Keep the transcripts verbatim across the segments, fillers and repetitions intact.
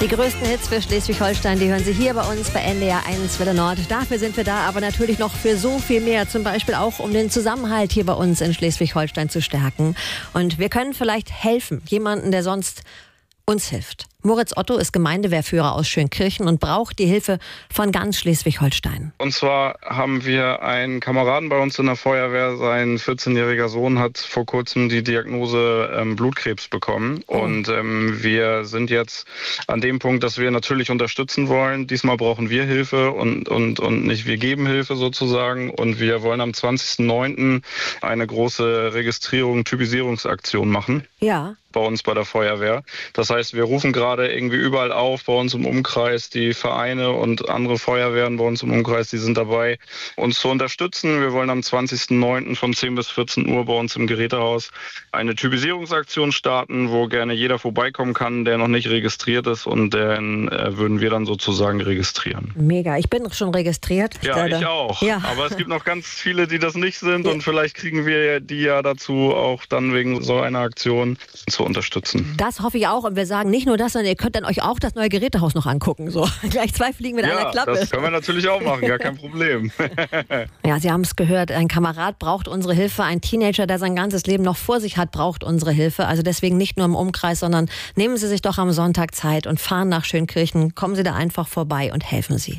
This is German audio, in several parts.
Die größten Hits für Schleswig-Holstein, die hören Sie hier bei uns bei N D R eins Welle Nord. Dafür sind wir da, aber natürlich noch für so viel mehr. Zum Beispiel auch, um den Zusammenhalt hier bei uns in Schleswig-Holstein zu stärken. Und wir können vielleicht helfen, jemanden, der sonst uns hilft. Moritz Otto ist Gemeindewehrführer aus Schönkirchen und braucht die Hilfe von ganz Schleswig-Holstein. Und zwar haben wir einen Kameraden bei uns in der Feuerwehr. Sein vierzehnjähriger Sohn hat vor kurzem die Diagnose ähm, Blutkrebs bekommen. Oh. Und ähm, wir sind jetzt an dem Punkt, dass wir natürlich unterstützen wollen. Diesmal brauchen wir Hilfe und, und, und nicht wir geben Hilfe sozusagen. Und wir wollen am zwanzigsten neunten eine große Registrierung, Typisierungsaktion machen. Ja. Bei uns bei der Feuerwehr. Das heißt, wir rufen gerade irgendwie überall auf bei uns im Umkreis. Die Vereine und andere Feuerwehren bei uns im Umkreis, die sind dabei, uns zu unterstützen. Wir wollen am zwanzigsten neunten von zehn bis vierzehn Uhr bei uns im Gerätehaus eine Typisierungsaktion starten, wo gerne jeder vorbeikommen kann, der noch nicht registriert ist, und den äh, würden wir dann sozusagen registrieren. Mega, ich bin schon registriert. Ja, da, da. ich auch. Ja. Aber es gibt noch ganz viele, die das nicht sind, und vielleicht kriegen wir die ja dazu, auch dann wegen so einer Aktion zu unterstützen. Das hoffe ich auch, und wir sagen nicht nur das, sondern ihr könnt dann euch auch das neue Gerätehaus noch angucken. So, gleich zwei Fliegen mit ja, einer Klappe. Das können wir natürlich auch machen, gar kein Problem. Ja, Sie haben es gehört, ein Kamerad braucht unsere Hilfe, ein Teenager, der sein ganzes Leben noch vor sich hat, braucht unsere Hilfe. Also deswegen nicht nur im Umkreis, sondern nehmen Sie sich doch am Sonntag Zeit und fahren nach Schönkirchen. Kommen Sie da einfach vorbei und helfen Sie.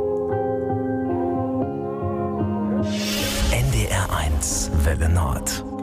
N D R eins Welle Nord.